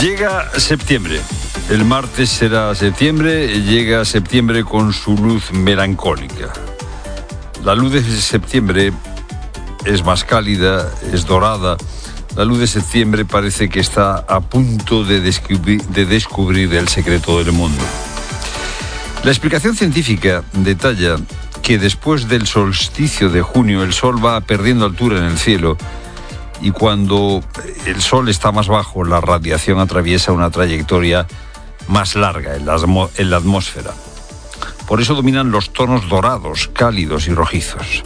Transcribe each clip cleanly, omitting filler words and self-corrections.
Llega septiembre. El martes será septiembre. Llega septiembre con su luz melancólica. La luz de septiembre es más cálida, es dorada. La luz de septiembre parece que está a punto de descubrir el secreto del mundo. La explicación científica detalla que después del solsticio de junio el Sol va perdiendo altura en el cielo y cuando el Sol está más bajo, la radiación atraviesa una trayectoria más larga en la atmósfera. Por eso dominan los tonos dorados, cálidos y rojizos.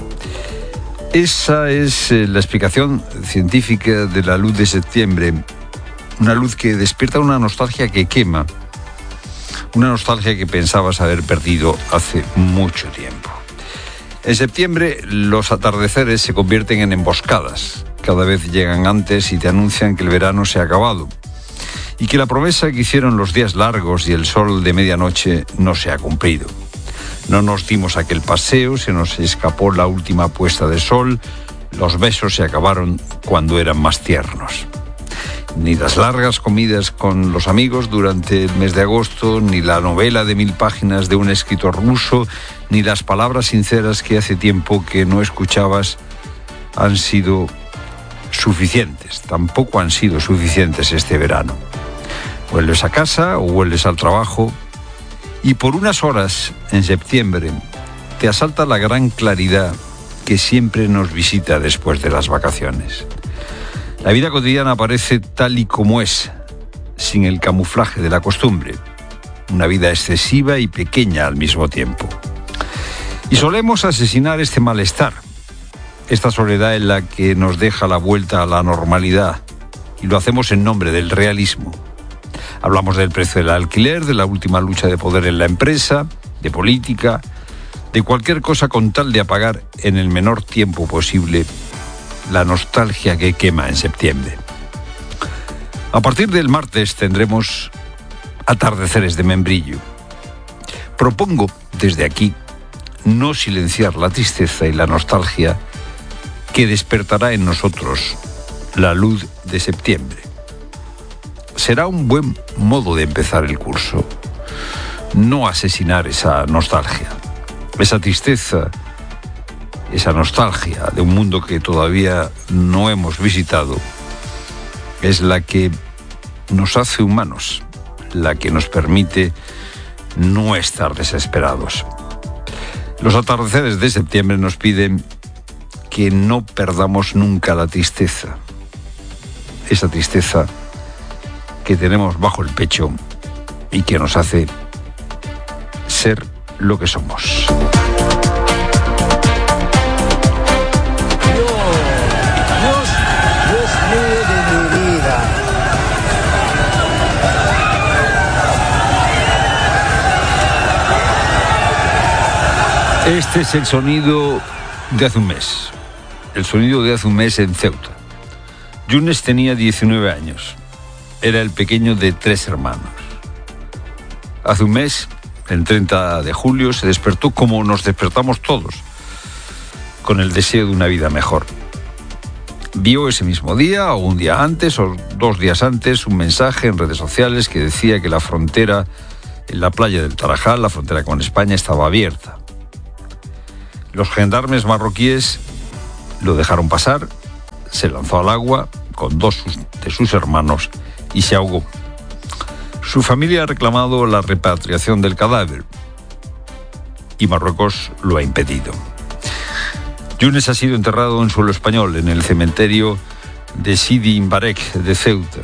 Esa es la explicación científica de la luz de septiembre, una luz que despierta una nostalgia que quema, una nostalgia que pensabas haber perdido hace mucho tiempo. En septiembre los atardeceres se convierten en emboscadas. Cada vez llegan antes y te anuncian que el verano se ha acabado y que la promesa que hicieron los días largos y el sol de medianoche no se ha cumplido. No nos dimos aquel paseo, se nos escapó la última puesta de sol, los besos se acabaron cuando eran más tiernos. Ni las largas comidas con los amigos durante el mes de agosto, ni la novela de 1000 páginas de un escritor ruso, ni las palabras sinceras que hace tiempo que no escuchabas han sido suficientes. Tampoco han sido suficientes este verano. Vuelves a casa o vuelves al trabajo y por unas horas en septiembre te asalta la gran claridad que siempre nos visita después de las vacaciones. La vida cotidiana aparece tal y como es, sin el camuflaje de la costumbre. Una vida excesiva y pequeña al mismo tiempo. Y solemos asesinar este malestar, esta soledad en la que nos deja la vuelta a la normalidad, y lo hacemos en nombre del realismo. Hablamos del precio del alquiler, de la última lucha de poder en la empresa, de política, de cualquier cosa con tal de apagar en el menor tiempo posible la nostalgia que quema en septiembre. A partir del martes tendremos atardeceres de membrillo. Propongo desde aquí no silenciar la tristeza y la nostalgia que despertará en nosotros la luz de septiembre. Será un buen modo de empezar el curso. No asesinar esa nostalgia, esa tristeza, esa nostalgia de un mundo que todavía no hemos visitado, es la que nos hace humanos, la que nos permite no estar desesperados. Los atardeceres de septiembre nos piden que no perdamos nunca la tristeza, esa tristeza que tenemos bajo el pecho y que nos hace ser lo que somos. Dios mío de mi vida. Este es el sonido de hace un mes. El sonido de hace un mes en Ceuta. Yunes tenía 19 años. Era el pequeño de 3 hermanos. Hace un mes, el 30 de julio, se despertó como nos despertamos todos, con el deseo de una vida mejor. Vio ese mismo día, o un día antes, o 2 días antes, un mensaje en redes sociales que decía que la frontera en la playa del Tarajal, la frontera con España, estaba abierta. Los gendarmes marroquíes lo dejaron pasar, se lanzó al agua con 2 de sus hermanos y se ahogó. Su familia ha reclamado la repatriación del cadáver y Marruecos lo ha impedido. Yunes ha sido enterrado en suelo español, en el cementerio de Sidi Mbarek de Ceuta.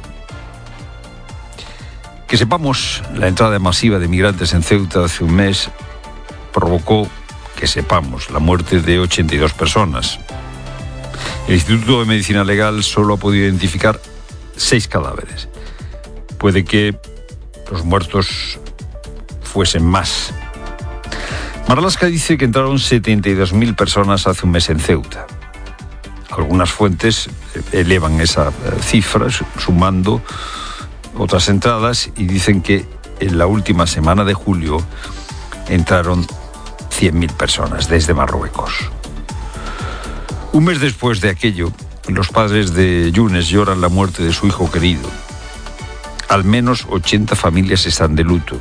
Que sepamos, la entrada masiva de migrantes en Ceuta hace un mes provocó, que sepamos, la muerte de 82 personas. El Instituto de Medicina Legal solo ha podido identificar 6 cadáveres. Puede que los muertos fuesen más. Marlaska dice que entraron 72.000 personas hace un mes en Ceuta. Algunas fuentes elevan esa cifra sumando otras entradas y dicen que en la última semana de julio entraron 100.000 personas desde Marruecos. Un mes después de aquello, los padres de Yunes lloran la muerte de su hijo querido. Al menos 80 familias están de luto.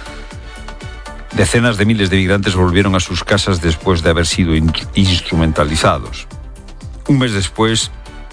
Decenas de miles de migrantes volvieron a sus casas después de haber sido instrumentalizados. Un mes después,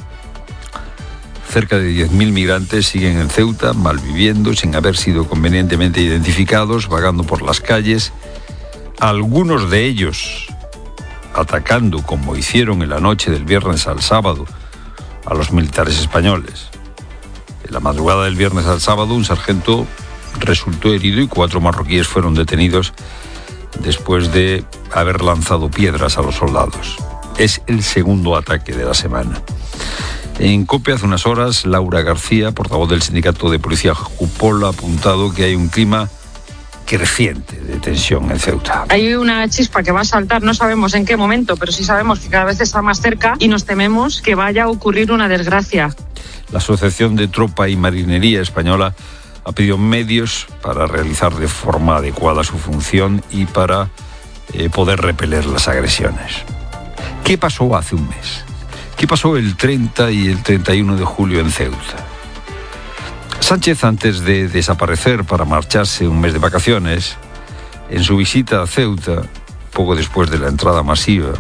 cerca de 10.000 migrantes siguen en Ceuta, malviviendo, sin haber sido convenientemente identificados, vagando por las calles, algunos de ellos atacando, como hicieron en la noche del viernes al sábado, a los militares españoles. En la madrugada del viernes al sábado, un sargento resultó herido y 4 marroquíes fueron detenidos después de haber lanzado piedras a los soldados. Es el segundo ataque de la semana. En COPE hace unas horas, Laura García, portavoz del sindicato de policía Jupol, ha apuntado que hay un clima creciente de tensión en Ceuta. Hay una chispa que va a saltar, no sabemos en qué momento, pero sí sabemos que cada vez está más cerca y nos tememos que vaya a ocurrir una desgracia. La Asociación de Tropa y Marinería Española ha pedido medios para realizar de forma adecuada su función y para poder repeler las agresiones. ¿Qué pasó hace un mes? ¿Qué pasó el 30 y el 31 de julio en Ceuta? Sánchez, antes de desaparecer para marcharse un mes de vacaciones, en su visita a Ceuta, poco después de la entrada masiva,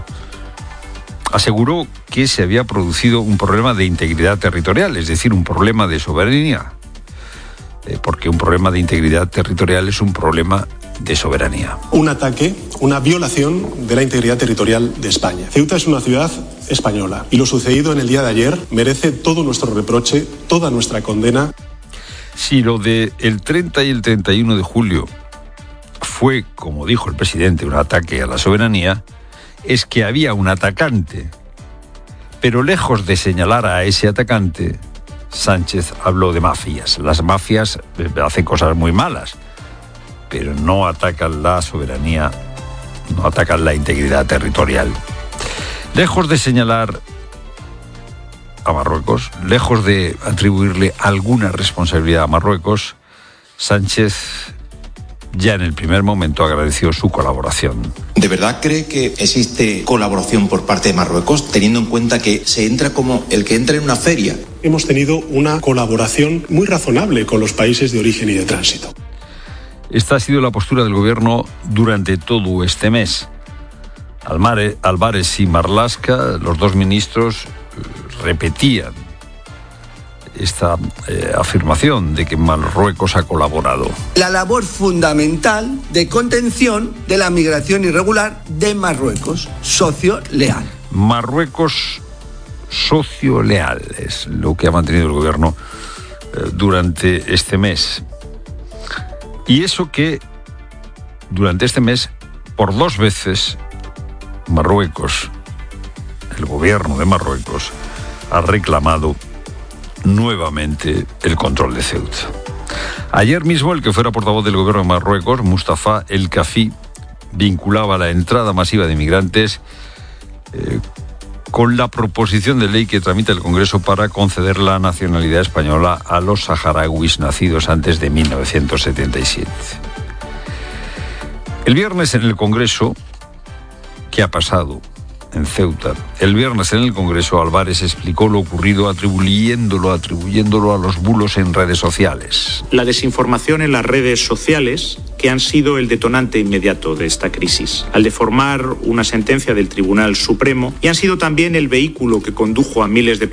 aseguró que se había producido un problema de integridad territorial, es decir, un problema de soberanía. Porque un problema de integridad territorial es un problema de soberanía. Un ataque, una violación de la integridad territorial de España. Ceuta es una ciudad española y lo sucedido en el día de ayer merece todo nuestro reproche, toda nuestra condena. Si lo del 30 y el 31 de julio fue, como dijo el presidente, un ataque a la soberanía, es que había un atacante. Pero lejos de señalar a ese atacante, Sánchez habló de mafias. Las mafias hacen cosas muy malas, pero no atacan la soberanía, no atacan la integridad territorial. Lejos de señalar a Marruecos, lejos de atribuirle alguna responsabilidad a Marruecos, Sánchez ya en el primer momento agradeció su colaboración. ¿De verdad cree que existe colaboración por parte de Marruecos, teniendo en cuenta que se entra como el que entra en una feria? Hemos tenido una colaboración muy razonable con los países de origen y de tránsito. Esta ha sido la postura del gobierno durante todo este mes. Álvarez y Marlaska, los dos ministros, repetían esta afirmación de que Marruecos ha colaborado. La labor fundamental de contención de la migración irregular de Marruecos, socio leal. Marruecos, socio leal, es lo que ha mantenido el gobierno durante este mes. Y eso que durante este mes, por 2 veces, Marruecos, el gobierno de Marruecos, ha reclamado nuevamente el control de Ceuta. Ayer mismo, el que fuera portavoz del gobierno de Marruecos, Mustafa El Kafi, vinculaba la entrada masiva de migrantes con la proposición de ley que tramita el Congreso para conceder la nacionalidad española a los saharauis nacidos antes de 1977. El viernes en el Congreso, ¿qué ha pasado en Ceuta? El viernes en el Congreso, Álvarez explicó lo ocurrido atribuyéndolo a los bulos en redes sociales. La desinformación en las redes sociales, que han sido el detonante inmediato de esta crisis, al deformar una sentencia del Tribunal Supremo, y han sido también el vehículo que condujo a miles de